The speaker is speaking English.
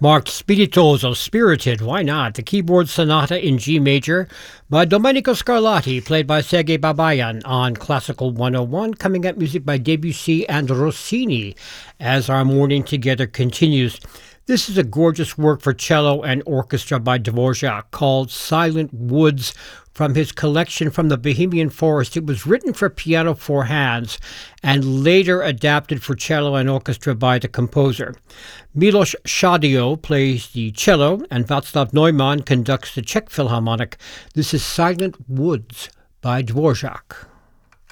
marked Spiritoso, Spirited, why not? The keyboard sonata in G major by Domenico Scarlatti, played by Sergei Babayan on Classical 101, coming up music by Debussy and Rossini as our morning together continues. This is a gorgeous work for cello and orchestra by Dvorak called Silent Woods from his collection From the Bohemian Forest. It was written for piano four hands and later adapted for cello and orchestra by the composer. Milos Shadio plays the cello and Václav Neumann conducts the Czech Philharmonic. This is Silent Woods by Dvorak.